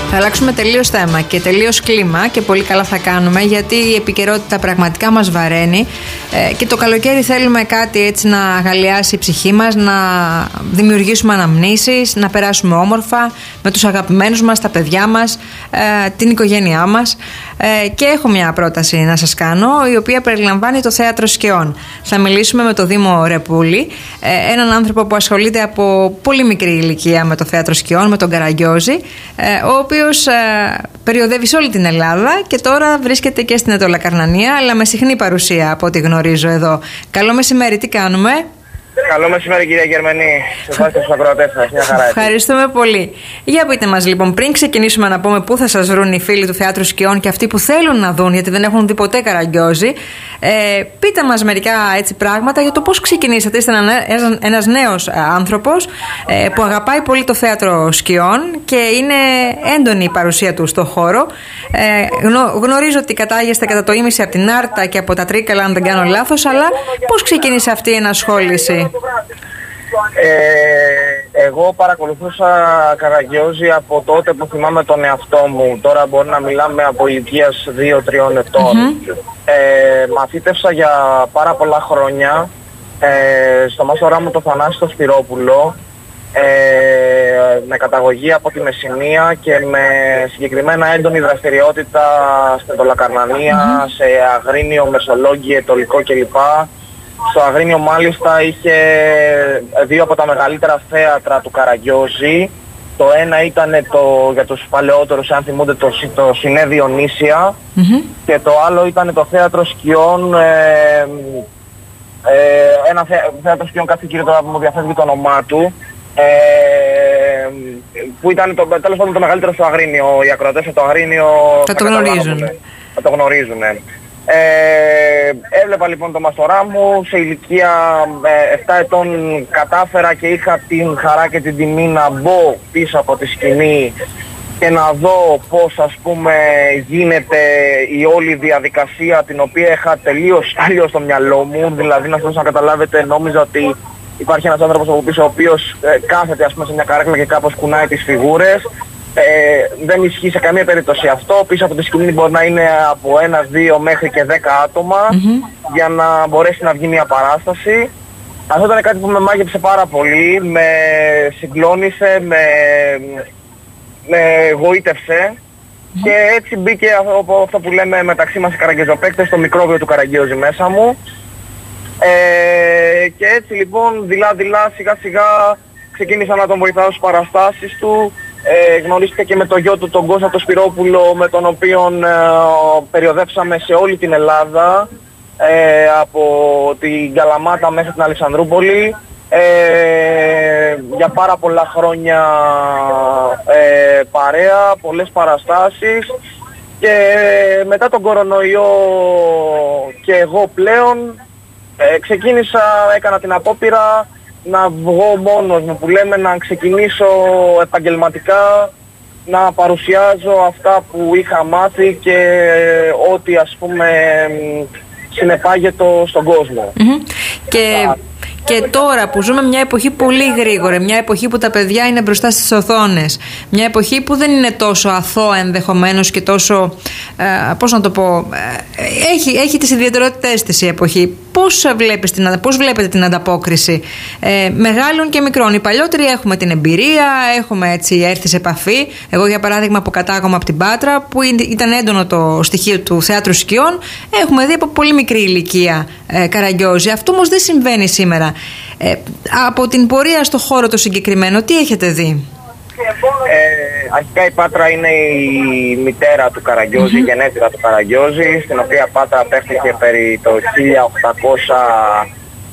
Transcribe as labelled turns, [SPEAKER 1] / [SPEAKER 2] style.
[SPEAKER 1] Θα αλλάξουμε τελείως θέμα και τελείως κλίμα και πολύ καλά θα κάνουμε, γιατί η επικαιρότητα πραγματικά μας βαραίνει και το καλοκαίρι θέλουμε κάτι έτσι να αγαλιάσει η ψυχή μας, να δημιουργήσουμε αναμνήσεις, να περάσουμε όμορφα με τους αγαπημένους μας, τα παιδιά μας, την οικογένειά μας. Και έχω μια πρόταση να σας κάνω, η οποία περιλαμβάνει το Θέατρο Σκιών. Θα μιλήσουμε με τον Δήμο Ρεπούλη, έναν άνθρωπο που ασχολείται από πολύ μικρή ηλικία με το Θέατρο Σκιών, με τον Καραγκιόζη, ο οποίος περιοδεύει σε όλη την Ελλάδα και τώρα βρίσκεται και στην Ετωλακαρνανία, αλλά με συχνή παρουσία από ό,τι γνωρίζω εδώ. Καλό μεσημέρι, τι κάνουμε?
[SPEAKER 2] Καλό μεσημέρι, κυρία Γερμανή. Σε εσάς και στους ακροατές σας. Μια χαρά.
[SPEAKER 1] Ευχαριστούμε πολύ. Για πείτε μας λοιπόν, πριν ξεκινήσουμε να πούμε πού θα σας βρουν οι φίλοι του Θεάτρου Σκιών και αυτοί που θέλουν να δουν, γιατί δεν έχουν δει ποτέ Καραγκιόζη, πείτε μας μερικά έτσι πράγματα για το πώς ξεκινήσατε. Είστε ένας νέος άνθρωπος που αγαπάει πολύ το Θέατρο Σκιών και είναι έντονη η παρουσία του στο χώρο. Γνωρίζω ότι κατάγεστε κατά το ίμιση από την Άρτα και από τα Τρίκαλα, αν δεν κάνω λάθος, αλλά πώς ξεκίνησε αυτή η ενασχόληση?
[SPEAKER 2] Εγώ παρακολουθούσα Καραγκιόζη από τότε που θυμάμαι τον εαυτό μου. Τώρα μπορεί να μιλάμε από ηλικίας 2-3 ετών. Μαθήτευσα για πάρα πολλά χρόνια στο μάστορά μου το Θανάση το Σπυρόπουλο, με καταγωγή από τη Μεσσηνία και με συγκεκριμένα έντονη δραστηριότητα στην Ετωλακαρνανία, σε Αγρίνιο, Μεσολόγγι, Ετωλικό κλπ. Στο Αγρίνιο μάλιστα είχε δύο από τα μεγαλύτερα θέατρα του Καραγκιόζη. Το ένα ήταν για τους παλαιότερους, αν θυμούνται, το Σινέ Διονύσια, και το άλλο ήταν το Θέατρο Σκιών, ένα Θέατρο Σκιών, κάθε κύριο τώρα που μου διαφεύγει το όνομά του, που ήταν τέλος πάντων το μεγαλύτερο στο Αγρίνιο. Οι ακροατές από το Αγρίνιο
[SPEAKER 1] θα
[SPEAKER 2] το γνωρίζουν. Έβλεπα λοιπόν το μαστορά μου. Σε ηλικία 7 ετών κατάφερα και είχα την χαρά και την τιμή να μπω πίσω από τη σκηνή και να δω πώς, ας πούμε, γίνεται η όλη διαδικασία, την οποία είχα τελείως στο μυαλό μου. Δηλαδή, να σας να καταλάβετε, νόμιζα ότι υπάρχει ένας άνθρωπος από πίσω ο οποίος κάθεται, ας πούμε, σε μια καρέκλα και κάπως κουνάει τις φιγούρες. Δεν ισχύει σε καμία περίπτωση αυτό. Πίσω από τη σκηνή μπορεί να είναι από 1, 2 μέχρι και 10 άτομα για να μπορέσει να βγει μια παράσταση. Αυτό ήταν κάτι που με μάγεψε πάρα πολύ, με συγκλώνησε, με γοήτευσε και έτσι μπήκε αυτό που λέμε μεταξύ μας οι καραγκιόζοπαίκτες, το μικρόβιο του Καραγκιόζη μέσα μου. Και έτσι λοιπόν δειλά-δειλά, σιγά-σιγά ξεκίνησα να τον βοηθάω στις παραστάσεις του. Γνωρίστηκα και με το γιο του, τον Κώστα το Σπυρόπουλο, με τον οποίο περιοδεύσαμε σε όλη την Ελλάδα, από την Καλαμάτα μέχρι την Αλεξανδρούπολη, για πάρα πολλά χρόνια παρέα, πολλές παραστάσεις, και μετά τον κορονοϊό και εγώ πλέον έκανα την απόπειρα να βγω μόνος μου, που λέμε, να ξεκινήσω επαγγελματικά, να παρουσιάζω αυτά που είχα μάθει και ό,τι, ας πούμε, συνεπάγεται στον κόσμο.
[SPEAKER 1] Και τώρα που ζούμε μια εποχή πολύ γρήγορη, μια εποχή που τα παιδιά είναι μπροστά στις οθόνες, μια εποχή που δεν είναι τόσο αθώα ενδεχομένως και τόσο, πώς να το πω, έχει τις ιδιαιτερότητες της η εποχή. Πώς βλέπετε την ανταπόκριση μεγάλων και μικρών? Οι παλιότεροι έχουμε την εμπειρία, έχουμε έτσι έρθει σε επαφή. Εγώ, για παράδειγμα, που κατάγομαι από την Πάτρα, που ήταν έντονο το στοιχείο του Θεάτρου Σκιών, έχουμε δει από πολύ μικρή ηλικία Καραγκιόζη. Αυτό όμως δεν συμβαίνει σήμερα. Από την πορεία στο χώρο το συγκεκριμένο, τι έχετε δει?
[SPEAKER 2] Αρχικά η Πάτρα είναι η μητέρα του Καραγκιόζη, η γενέτειρα του Καραγκιόζη, στην οποία Πάτρα πέφτηκε περί το 1800